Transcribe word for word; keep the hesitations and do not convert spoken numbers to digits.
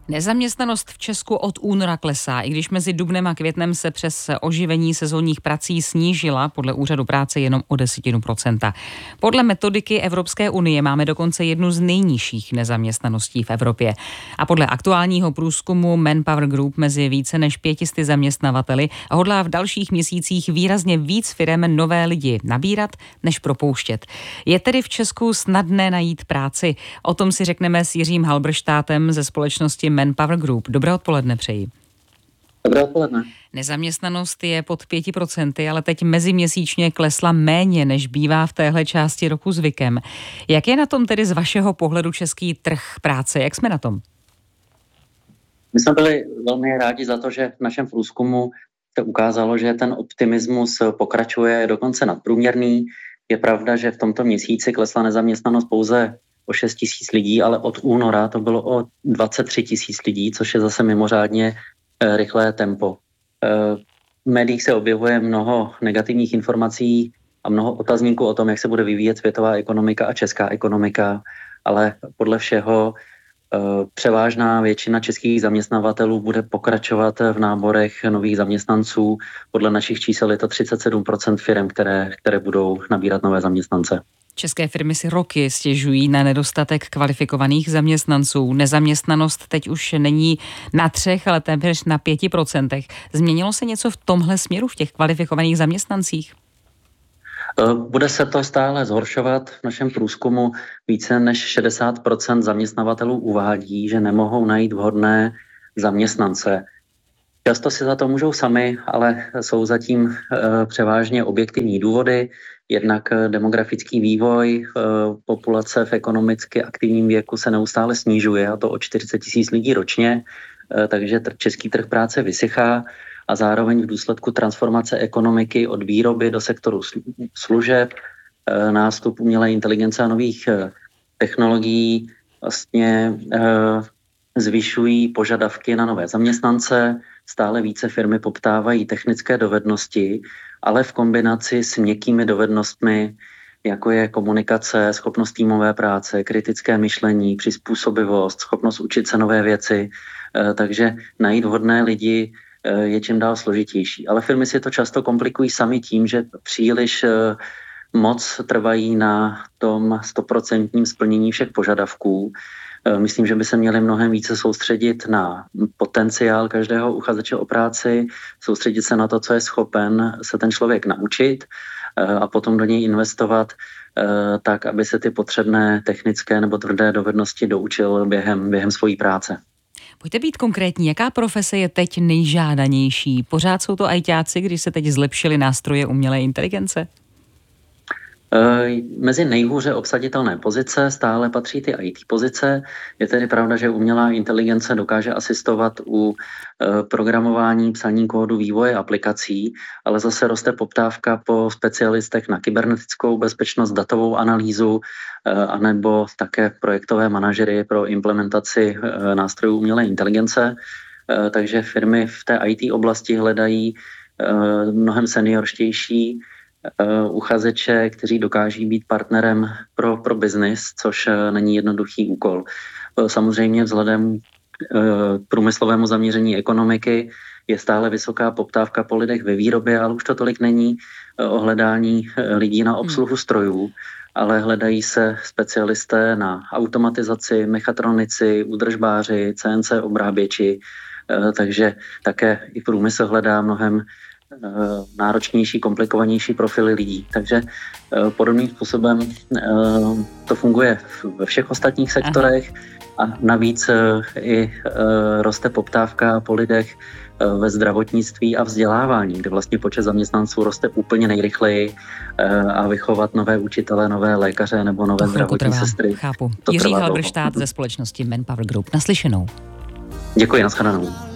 Nezaměstnanost v Česku od února klesá, i když mezi dubnem a květnem se přes oživení sezónních prací snížila podle Úřadu práce jenom o desetinu procenta. Podle metodiky Evropské unie máme dokonce jednu z nejnižších nezaměstnaností v Evropě. A podle aktuálního průzkumu Manpower Group mezi více než pětisty zaměstnavateli hodlá v dalších měsících výrazně víc firem nové lidi nabírat, než propouštět. Je tedy v Česku snadné najít práci? O tom si řekneme s Jiřím Halberštátem ze společnosti Manpower Group. Dobré odpoledne přeji. Dobré odpoledne. Nezaměstnanost je pod pěti procenty, ale teď meziměsíčně klesla méně, než bývá v téhle části roku zvykem. Jak je na tom tedy z vašeho pohledu český trh práce? Jak jsme na tom? My jsme byli velmi rádi za to, že v našem průzkumu se ukázalo, že ten optimismus pokračuje dokonce nadprůměrný. Je pravda, že v tomto měsíci klesla nezaměstnanost pouze o šest tisíc lidí, ale od února to bylo o dvacet tři tisíc lidí, což je zase mimořádně e, rychlé tempo. E, v médiích se objevuje mnoho negativních informací a mnoho otazníků o tom, jak se bude vyvíjet světová ekonomika a česká ekonomika, ale podle všeho e, převážná většina českých zaměstnavatelů bude pokračovat v náborech nových zaměstnanců. Podle našich čísel je to třicet sedm procent firem, které, které budou nabírat nové zaměstnance. České firmy si roky stěžují na nedostatek kvalifikovaných zaměstnanců. Nezaměstnanost teď už není na třech, ale téměř na pěti procentech. Změnilo se něco v tomhle směru v těch kvalifikovaných zaměstnancích? Bude se to stále zhoršovat. V našem průzkumu více než šedesát procent zaměstnavatelů uvádí, že nemohou najít vhodné zaměstnance. Často si za to můžou sami, ale jsou zatím převážně objektivní důvody. Jednak demografický vývoj, populace v ekonomicky aktivním věku se neustále snižuje, a to o čtyřicet tisíc lidí ročně, takže český trh práce vysychá a zároveň v důsledku transformace ekonomiky od výroby do sektoru služeb, nástup umělé inteligence a nových technologií vlastně zvyšují požadavky na nové zaměstnance. Stále více firmy poptávají technické dovednosti, ale v kombinaci s měkkými dovednostmi, jako je komunikace, schopnost týmové práce, kritické myšlení, přizpůsobivost, schopnost učit se nové věci. Takže najít vhodné lidi je čím dál složitější. Ale firmy si to často komplikují sami tím, že příliš moc trvají na tom stoprocentním splnění všech požadavků. Myslím, že by se měli mnohem více soustředit na potenciál každého uchazeče o práci, soustředit se na to, co je schopen se ten člověk naučit a potom do něj investovat tak, aby se ty potřebné technické nebo tvrdé dovednosti doučil během, během svojí práce. Pojďte být konkrétní, jaká profese je teď nejžádanější? Pořád jsou to ajťáci, když se teď zlepšily nástroje umělé inteligence? Mezi nejhůře obsaditelné pozice stále patří ty í té pozice. Je tedy pravda, že umělá inteligence dokáže asistovat u programování, psaní kódu, vývoje aplikací, ale zase roste poptávka po specialistech na kybernetickou bezpečnost, datovou analýzu anebo také projektové manažery pro implementaci nástrojů umělé inteligence. Takže firmy v té í té oblasti hledají mnohem seniorštější Uh, uchazeče, kteří dokáží být partnerem pro, pro biznis, což uh, není jednoduchý úkol. Uh, samozřejmě vzhledem k uh, průmyslovému zaměření ekonomiky je stále vysoká poptávka po lidech ve výrobě, ale už to tolik není uh, o hledání uh, lidí na obsluhu strojů, ale hledají se specialisté na automatizaci, mechatronici, údržbáři, C N C obráběči, uh, takže také i průmysl hledá mnohem náročnější, komplikovanější profily lidí. Takže podobným způsobem to funguje ve všech ostatních sektorech. Aha. A navíc i roste poptávka po lidech ve zdravotnictví a vzdělávání, kde vlastně počet zaměstnanců roste úplně nejrychleji a vychovat nové učitele, nové lékaře nebo nové zdravotní trvá. sestry. Chápu. Jiří Halberštát ze společnosti Manpower Group. Naslyšenou. Děkuji, nashledanou.